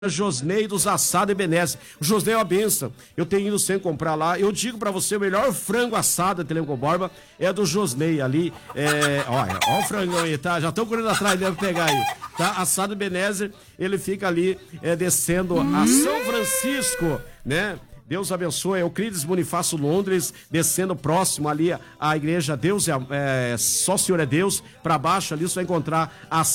Josnei dos Assado Ebenezer. O Josnei é uma benção. Eu tenho ido sempre comprar lá. Eu digo pra você, o melhor frango assado de Telecom Borba é do Josnei ali. Olha o frangão aí, tá? Já estão correndo atrás, deve pegar aí. Tá? Assado Ebenezer, ele fica ali descendo a São Francisco, né? Deus abençoe, Euclides Bonifácio Londres, descendo próximo ali à igreja Deus, só o Senhor é Deus, para baixo ali você vai encontrar a